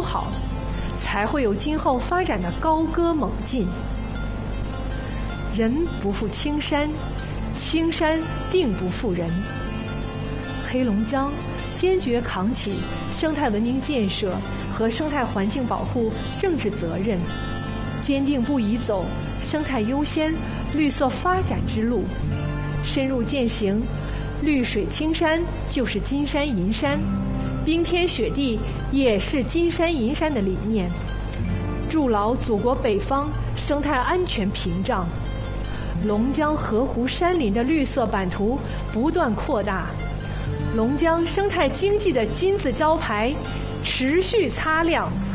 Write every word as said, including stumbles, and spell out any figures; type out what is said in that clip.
好，才会有今后发展的高歌猛进。人不负青山，青山定不负人。黑龙江坚决扛起生态文明建设和生态环境保护政治责任，坚定不移走生态优先、绿色发展之路，深入践行绿水青山就是金山银山，冰天雪地也是金山银山的理念，筑牢祖国北方生态安全屏障。龙江河湖山林的绿色版图不断扩大，龙江生态经济的金字招牌持续擦亮